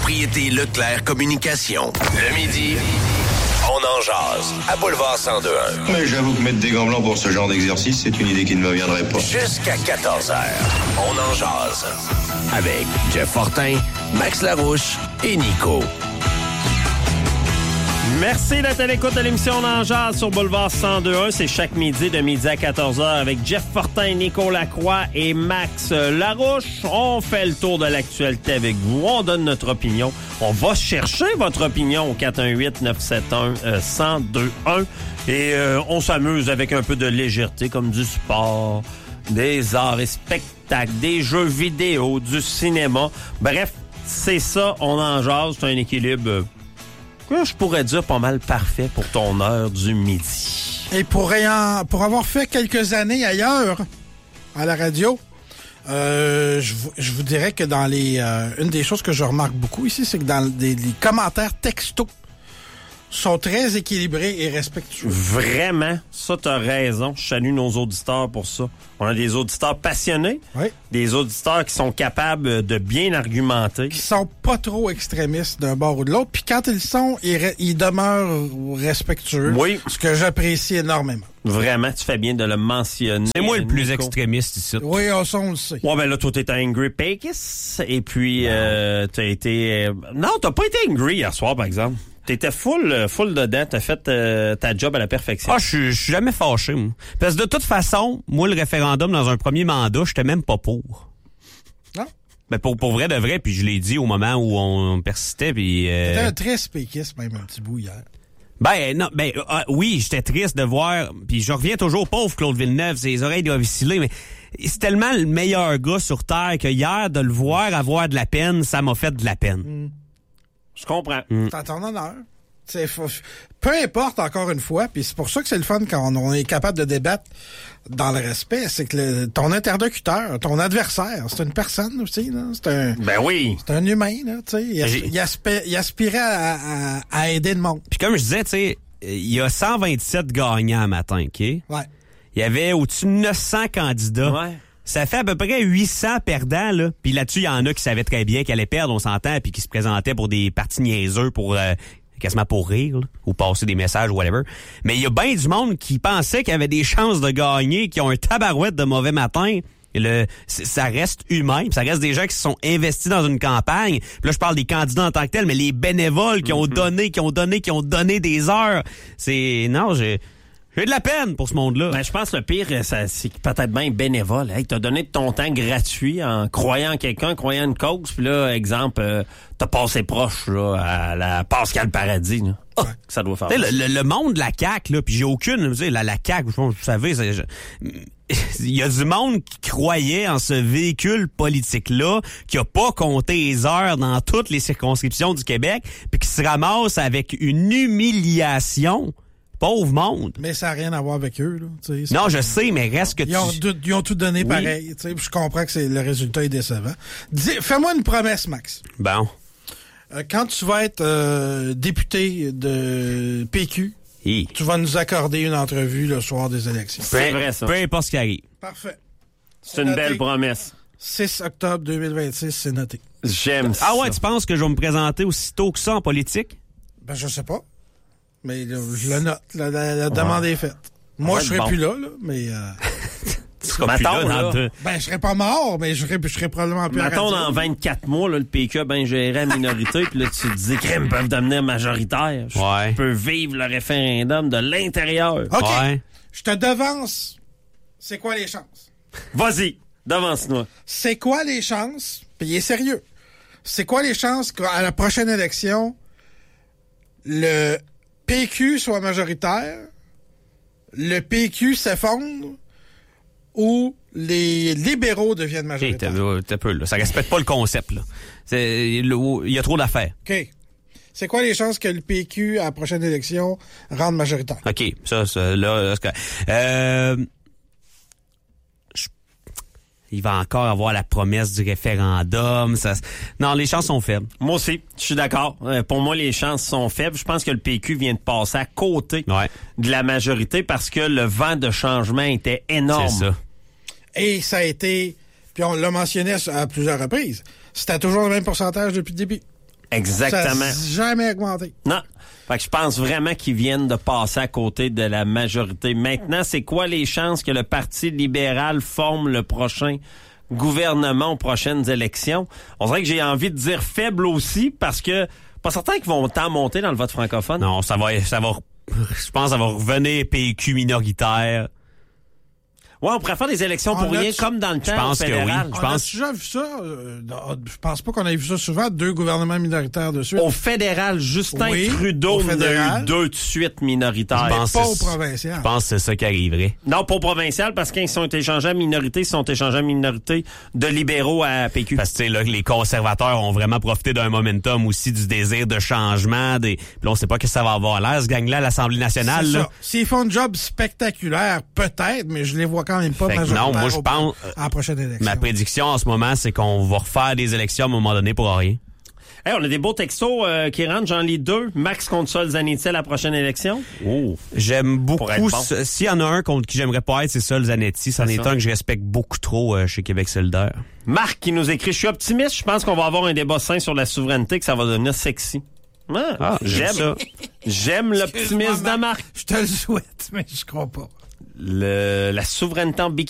Propriété Leclerc Communication. Le midi, on en jase. À Boulevard 102.1. Mais j'avoue que mettre des gants blancs pour ce genre d'exercice, c'est une idée qui ne me viendrait pas. Jusqu'à 14h, on en jase. Avec Jeff Fortin, Max Larouche et Nico. Merci d'être à l'écoute de l'émission On en jase sur Boulevard 102.1. C'est chaque midi de midi à 14h avec Jeff Fortin, Nico Lacroix et Max Larouche. On fait le tour de l'actualité avec vous. On donne notre opinion. On va chercher votre opinion au 418-971-1021. Et on s'amuse avec un peu de légèreté comme du sport, des arts et spectacles, des jeux vidéo, du cinéma. Bref, c'est ça, On en jase. C'est un équilibre... que je pourrais dire pas mal parfait pour ton heure du midi. Et pour avoir fait quelques années ailleurs, à la radio, je vous dirais que dans une des choses que je remarque beaucoup ici, c'est que dans les commentaires textos sont très équilibrés et respectueux. Vraiment, ça t'as raison. Je salue nos auditeurs pour ça. On a des auditeurs passionnés, oui. Des auditeurs qui sont capables de bien argumenter. Qui sont pas trop extrémistes d'un bord ou de l'autre. Puis quand ils sont, ils demeurent respectueux. Oui. Ce que j'apprécie énormément. Vraiment, tu fais bien de le mentionner. C'est moi le plus Nico. Extrémiste ici. Oui, on le sait. Ouais, ben là, toi, t'es un Angry Pekis. Et puis, t'as été... Non, t'as pas été angry hier soir, par exemple. T'étais full dedans. T'as fait ta job à la perfection. Ah, je suis jamais fâché, moi. Parce que de toute façon, moi, le référendum, dans un premier mandat, j'étais même pas pour. Non? Ben, pour vrai de vrai, puis je l'ai dit au moment où on persistait, puis... C'était un très spéquiste, même un petit bout hier. Oui, j'étais triste de voir, puis je reviens toujours au pauvre Claude Villeneuve, ses oreilles doivent osciller, mais c'est tellement le meilleur gars sur Terre que hier, de le voir avoir de la peine, ça m'a fait de la peine. Je comprends. C'est en ton honneur. Peu importe, encore une fois, puis c'est pour ça que c'est le fun quand on est capable de débattre dans le respect, c'est que ton interlocuteur, ton adversaire, c'est une personne aussi, là. Ben oui. C'est un humain, là, tu sais. Il aspirait à aider le monde. Puis comme je disais, tu sais, il y a 127 gagnants à matin, OK? Ouais. Il y avait au-dessus de 900 candidats. Ouais. Ça fait à peu près 800 perdants, là. Puis là-dessus, il y en a qui savaient très bien qu'ils allaient perdre, on s'entend, puis qui se présentaient pour des partis niaiseux pour quasiment pour rire, là, ou passer des messages ou whatever. Mais il y a bien du monde qui pensait qu'il y avait des chances de gagner, qui ont un tabarouette de mauvais matin. Ça reste humain, puis ça reste des gens qui se sont investis dans une campagne. Puis là, je parle des candidats en tant que tels, mais les bénévoles qui ont donné des heures. J'ai de la peine pour ce monde-là. Ben, je pense que le pire, c'est peut-être bien bénévole. Hey, t'as donné de ton temps gratuit en croyant en quelqu'un, croyant en une cause. Puis là, exemple, t'as passé proche là, à la Pascal Paradis. Là. Oh, ça doit faire. Le monde de la CAQ, là, puis j'ai aucune... La CAQ, vous savez... Il y a du monde qui croyait en ce véhicule politique-là, qui a pas compté les heures dans toutes les circonscriptions du Québec, puis qui se ramasse avec une humiliation... Pauvre monde. Mais ça n'a rien à voir avec eux. Là, non, je sais, mais reste que ils ont tout donné pareil. Je comprends que le résultat est décevant. Fais-moi une promesse, Max. Bon. Quand tu vas être député de PQ, tu vas nous accorder une entrevue le soir des élections. C'est vrai, ça. Peu importe ce qui arrive. Parfait. C'est une belle promesse. 6 octobre 2026, c'est noté. J'aime ça. Ah ouais, tu penses que je vais me présenter aussitôt que ça en politique? Ben, je sais pas. Mais là, je le note. La demande est faite. Moi, je serai plus là, mais... Tu seras plus là. Ben, je serai pas mort, mais je serai probablement plus mettons, dans 24 mois, là, le PQ a bien géré la minorité, puis là, tu te dis qu'ils peuvent devenir majoritaires. Ouais. Je peux vivre le référendum de l'intérieur. OK. Ouais. Je te devance. C'est quoi les chances? Vas-y, devance-nous. C'est quoi les chances? Puis il est sérieux. C'est quoi les chances qu'à la prochaine élection, le PQ soit majoritaire, le PQ s'effondre ou les libéraux deviennent majoritaires? T'as peu, là. Ça respecte pas le concept, là. Il y a trop d'affaires. OK. C'est quoi les chances que le PQ, à la prochaine élection, rende majoritaire? OK. Ça là, il va encore avoir la promesse du référendum. Non, les chances sont faibles. Moi aussi, je suis d'accord. Pour moi, les chances sont faibles. Je pense que le PQ vient de passer à côté de la majorité parce que le vent de changement était énorme. C'est ça. Et ça a été, puis on l'a mentionné à plusieurs reprises, c'était toujours le même pourcentage depuis le début. Exactement. Ça n'a jamais augmenté. Non. Fait que je pense vraiment qu'ils viennent de passer à côté de la majorité. Maintenant, c'est quoi les chances que le Parti libéral forme le prochain gouvernement aux prochaines élections? On dirait que j'ai envie de dire faible aussi, parce que pas certain qu'ils vont tant monter dans le vote francophone. Non, je pense que ça va revenir PQ minoritaire. Ouais, on pourrait faire des élections pour rien, comme dans le temps pense au que fédéral. oui. On a déjà vu ça? Je pense pas qu'on ait vu ça souvent, 2 gouvernements minoritaires de suite. Au fédéral, Justin Oui, Trudeau au en a fédéral. eu 2 de suite minoritaires. Je pense Pas que au c'est- provincial. Je pense que c'est ça qui arriverait. Non, pas au provincial, parce qu'ils sont échangés à minorité, ils sont échangés à minorité de libéraux à PQ. Parce que tu sais, là, les conservateurs ont vraiment profité d'un momentum aussi, du désir de changement. Puis là, on sait pas que ça va avoir l'air, ce gang-là, à l'Assemblée nationale. C'est Là. ça. S'ils font un job spectaculaire, peut-être, mais je les vois quand même pas Fait que majoritaires non, moi, je pense- à la prochaine élection. Ma prédiction en ce moment, c'est qu'on va refaire des élections à un moment donné pour rien. Hey, on a des beaux textos qui rentrent, j'en lis 2. Max contre Sol Zanetti à la prochaine élection. Oh. J'aime Pour être beaucoup. bon. S'il y en a un contre qui j'aimerais pas être, c'est ça, le Zanetti. C'en est ça. un que je respecte beaucoup trop chez Québec solidaire. Marc qui nous écrit, je suis optimiste, je pense qu'on va avoir un débat sain sur la souveraineté, que ça va devenir sexy. J'aime ça. J'aime l'optimisme de Marc. Je te le souhaite, mais je crois pas. La souveraineté en bikini.